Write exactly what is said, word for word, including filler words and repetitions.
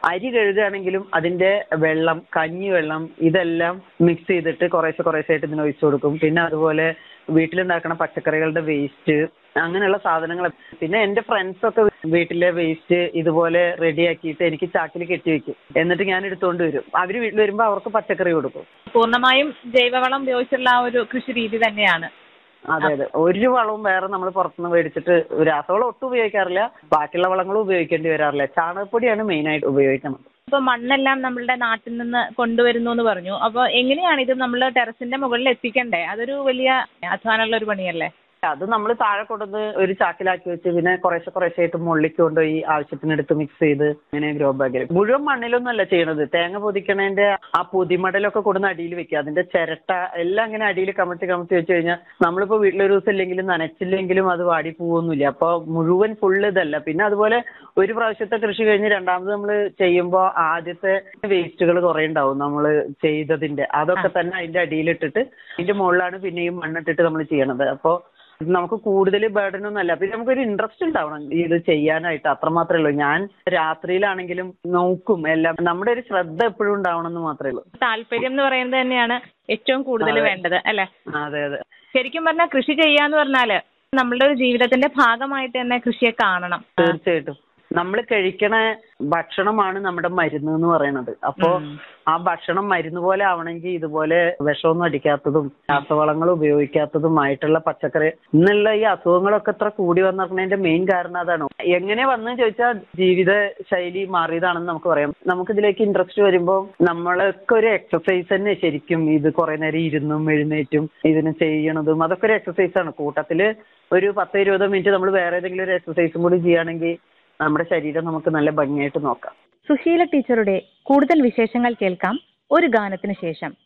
അരി കഴുകുകയാണെങ്കിലും അതിന്റെ വെള്ളം, കഞ്ഞി വെള്ളം ഇതെല്ലാം മിക്സ് ചെയ്തിട്ട് കുറേശ്ശെ കുറേശ്ശെ ഇതിന് ഒഴിച്ചു കൊടുക്കും. പിന്നെ അതുപോലെ വീട്ടിലുണ്ടാക്കുന്ന പച്ചക്കറികളുടെ വേസ്റ്റ്, അങ്ങനെയുള്ള സാധനങ്ങൾ. പിന്നെ എന്റെ ഫ്രണ്ട്സ് ഒക്കെ വീട്ടിലെ വേസ്റ്റ് ഇതുപോലെ റെഡിയാക്കിയിട്ട് എനിക്ക് ചാക്കിൽ കെട്ടി വെക്കും. എന്നിട്ട് ഞാൻ എടുത്തുകൊണ്ട് വരും. അവര് വീട്ടിൽ വരുമ്പോൾ അവർക്ക് പച്ചക്കറി കൊടുക്കും. പൂർണ്ണമായും ജൈവവളം ഉപയോഗിച്ചുള്ള ആ ഒരു കൃഷി രീതി തന്നെയാണ്. അതെ അതെ. ഒരു വളവും വേറെ നമ്മൾ പുറത്തുനിന്ന് മേടിച്ചിട്ട്, രാസവളം ഒട്ടും ഉപയോഗിക്കാറില്ല. ബാക്കിയുള്ള വളങ്ങളും ഉപയോഗിക്കേണ്ടി വരാറില്ല. ചാണകപ്പൊടിയാണ് മെയിനായിട്ട് ഉപയോഗിക്കുന്നത്. ഇപ്പൊ മണ്ണെല്ലാം നമ്മളുടെ നാട്ടിൽ നിന്ന് കൊണ്ടുവരുന്നു എന്ന് പറഞ്ഞു. അപ്പൊ എങ്ങനെയാണ് ഇത് നമ്മൾ ടെറസിന്റെ മുകളിൽ എത്തിക്കണ്ടേ? അതൊരു വലിയ അധ്വാനമുള്ള ഒരു പണിയല്ലേ? അത് നമ്മൾ താഴെ കൊണ്ടുവന്ന് ഒരു ചാക്കിലാക്കി വെച്ച് പിന്നെ കുറേശ്ശെ കുറേശ്ശെ ആയിട്ട് മുകളിലേക്ക് കൊണ്ടുപോയി ആവശ്യത്തിനെടുത്ത് മിക്സ് ചെയ്ത് ഇങ്ങനെ ഗ്രോ ബാഗിൽ. മുഴുവൻ മണ്ണിലൊന്നും അല്ല ചെയ്യണത്. തേങ്ങ പൊതിക്കണേന്റെ ആ പൊതിമടലൊക്കെ കൊടുന്ന് അടിയിൽ വെക്കുക. അതിന്റെ ചിരട്ട എല്ലാം ഇങ്ങനെ അടിയിൽ കമഴ്ത്തി കമഴ്ത്തി വെച്ച് കഴിഞ്ഞാൽ നമ്മളിപ്പോ വീട്ടിലൊരു ദിവസം ഇല്ലെങ്കിലും നനച്ചില്ലെങ്കിലും അത് വാടി പോവൊന്നുമില്ല. അപ്പൊ മുഴുവൻ ഫുള്ള് ഇതല്ല. പിന്നെ അതുപോലെ ഒരു പ്രാവശ്യത്തെ കൃഷി കഴിഞ്ഞ് രണ്ടാമത് നമ്മൾ ചെയ്യുമ്പോൾ ആദ്യത്തെ വേസ്റ്റുകൾ കുറെ ഉണ്ടാവും നമ്മൾ ചെയ്തതിന്റെ. അതൊക്കെ തന്നെ അതിന്റെ അടിയിലിട്ടിട്ട് അതിന്റെ മുകളിലാണ് പിന്നെയും മണ്ണിട്ടിട്ട് നമ്മൾ ചെയ്യണത്. അപ്പോൾ നമുക്ക് കൂടുതൽ ബേർഡൻ ഒന്നും അല്ല. പിന്നെ നമുക്കൊരു ഇൻട്രസ്റ്റ് ഉണ്ടാവണം ഇത് ചെയ്യാനായിട്ട്. അത്രമാത്രമേ ഉള്ളൂ. ഞാൻ രാത്രിയിലാണെങ്കിലും നോക്കും എല്ലാം. നമ്മുടെ ഒരു ശ്രദ്ധ എപ്പോഴും ഉണ്ടാവണം എന്ന് മാത്രമേ ഉള്ളൂ. താല്പര്യം എന്ന് പറയുന്നത് തന്നെയാണ് ഏറ്റവും കൂടുതൽ വേണ്ടത്, അല്ലെ? അതെ അതെ. ശരിക്കും പറഞ്ഞാൽ കൃഷി ചെയ്യാന്ന് പറഞ്ഞാല് നമ്മളുടെ ഒരു ജീവിതത്തിന്റെ ഭാഗമായിട്ട് തന്നെ കൃഷിയെ കാണണം. തീർച്ചയായിട്ടും. നമ്മൾ കഴിക്കണ ഭക്ഷണമാണ് നമ്മുടെ മരുന്ന് എന്ന് പറയുന്നത്. അപ്പോ ആ ഭക്ഷണം മരുന്ന് പോലെ ആവണമെങ്കിൽ ഇതുപോലെ വിഷമൊന്നും അടിക്കാത്തതും രാസവളങ്ങൾ ഉപയോഗിക്കാത്തതുമായിട്ടുള്ള പച്ചക്കറി. ഇന്നുള്ള ഈ അസുഖങ്ങളൊക്കെ ഇത്ര കൂടി വന്നിരിക്കുന്നതിന്റെ മെയിൻ കാരണം അതാണ്. എങ്ങനെ വന്നു ചോദിച്ചാൽ ജീവിത ശൈലി മാറിയതാണെന്ന് നമുക്ക് പറയാം. നമുക്ക് ഇതിലേക്ക് ഇൻട്രസ്റ്റ് വരുമ്പോൾ നമ്മളൊക്കെ ഒരു എക്സസൈസ് തന്നെ ശരിക്കും. ഇത് കുറെ നേരം ഇരുന്നും എഴുന്നേറ്റും ഇതിന് ചെയ്യണതും അതൊക്കെ ഒരു എക്സസൈസ് ആണ്. കൂട്ടത്തില് ഒരു പത്തോ ഇരുപതോ മിനിറ്റ് നമ്മൾ വേറെ ഏതെങ്കിലും ഒരു എക്സസൈസും കൂടി ചെയ്യുകയാണെങ്കിൽ നമ്മുടെ ശരീരം നമുക്ക് നല്ല ഭംഗിയായിട്ട് നോക്കാം. സുശീല ടീച്ചറുടെ കൂടുതൽ വിശേഷങ്ങൾ കേൾക്കാം ഒരു ഗാനത്തിന് ശേഷം.